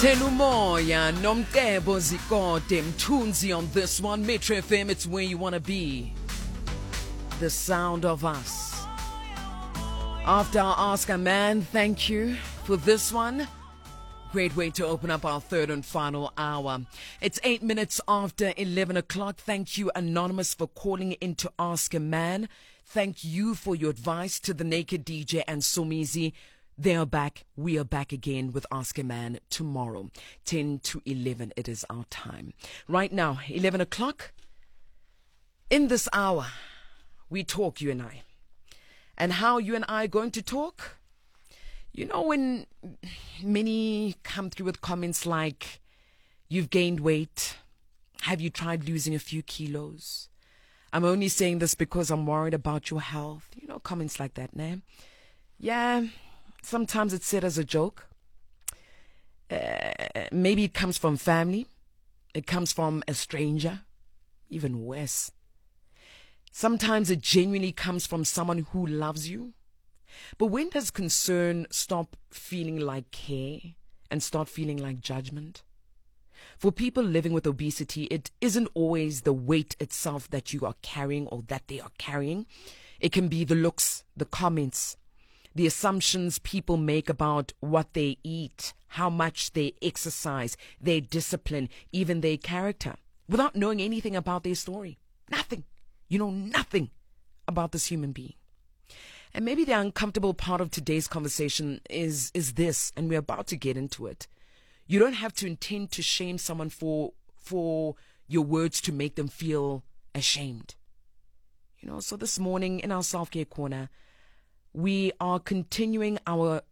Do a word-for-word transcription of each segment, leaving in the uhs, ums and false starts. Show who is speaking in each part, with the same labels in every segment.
Speaker 1: Telumoya Nomtebo Zikode Mtunzi on this one. Metro F M, it's where you want to be. The sound of us. After I ask a man, thank you for this one. Great way to open up our third and final hour. It's eight minutes after eleven o'clock. Thank you, Anonymous, for calling in to ask a man. Thank you for your advice to the Naked D J and Somizi. They are back. We are back again with Ask a Man tomorrow. ten to eleven, it is our time. Right now, eleven o'clock. In this hour, we talk, you and I. And how you and I are going to talk? You know, when many come through with comments like, you've gained weight. Have you tried losing a few kilos? I'm only saying this because I'm worried about your health. You know, comments like that, nah? Yeah. Sometimes it's said as a joke. Uh, maybe it comes from family. It comes from a stranger. Even worse. Sometimes it genuinely comes from someone who loves you. But when does concern stop feeling like care and start feeling like judgment? For people living with obesity, it isn't always the weight itself that you are carrying or that they are carrying. It can be the looks, the comments, the assumptions people make about what they eat, how much they exercise, their discipline, even their character, without knowing anything about their story. Nothing. You know nothing about this human being. And maybe the uncomfortable part of today's conversation is, is this, and we're about to get into it. You don't have to intend to shame someone for, for your words to make them feel ashamed. You know, so this morning in our self-care corner, we are continuing our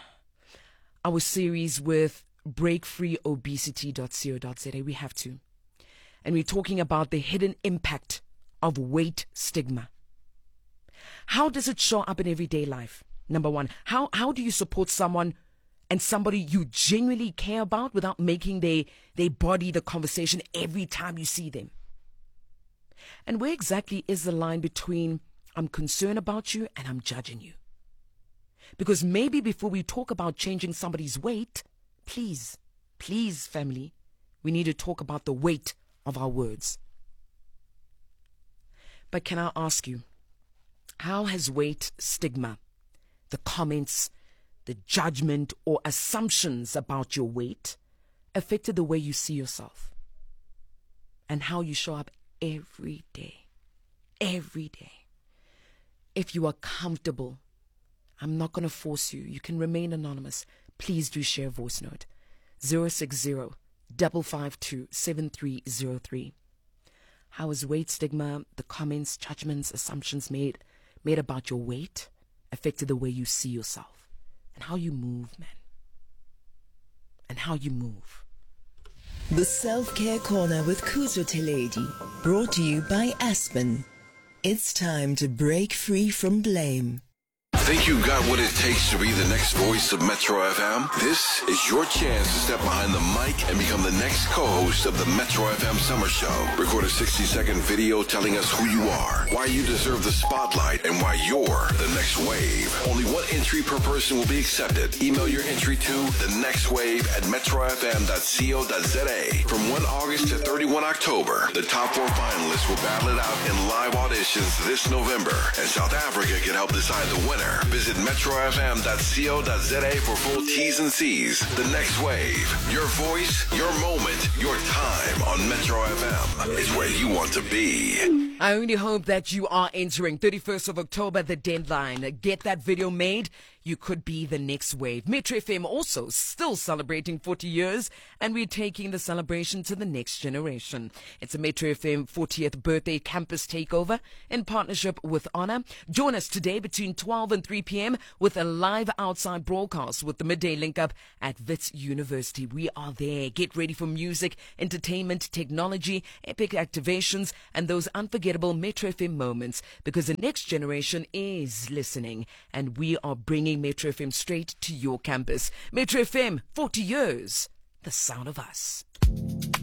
Speaker 1: our series with break free obesity dot co dot za. We have to. And we're talking about the hidden impact of weight stigma. How does it show up in everyday life? Number one, how, how do you support someone and somebody you genuinely care about without making their, their body the conversation every time you see them? And where exactly is the line between I'm concerned about you and I'm judging you? Because maybe before we talk about changing somebody's weight, please, please, family, we need to talk about the weight of our words. But can I ask you, how has weight stigma, the comments, the judgment or assumptions about your weight affected the way you see yourself and how you show up every day, every day? If you are comfortable, I'm not going to force you. You can remain anonymous. Please do share a voice note. zero six zero, five five two, seven three zero three. How is weight stigma, the comments, judgments, assumptions made, made about your weight affected the way you see yourself and how you move, man? And how you move.
Speaker 2: The Self-Care Corner with Kuzo Teledi, brought to you by Aspen. It's time to break free from blame.
Speaker 3: Think you got what it takes to be the next voice of Metro F M? This is your chance to step behind the mic and become the next co-host of the Metro F M Summer Show. Record a sixty second video telling us who you are, why you deserve the spotlight, and why you're the next wave. Only one entry per person will be accepted. Email your entry to the next wave at metro f m dot co dot za. From first August to thirty-first October, the top four finalists will battle it out in live auditions this November, and South Africa can help decide the winner. Visit metro f m dot co dot za for full T's and C's. The Next Wave. Your voice, your moment, your time on Metro F M is where you want to be.
Speaker 1: I only hope that you are entering thirty-first of October, the deadline. Get that video made. You could be the next wave. Metro F M also still celebrating forty years, and we're taking the celebration to the next generation. It's a Metro F M fortieth birthday campus takeover in partnership with Honor. Join us today between twelve and three p.m. with a live outside broadcast with the midday link up at Wits University. We are there. Get ready for music, entertainment, technology, epic activations, and those unforgettable Metro F M moments, because the next generation is listening, and we are bringing Metro F M straight to your campus. Metro F M, forty years, the sound of us.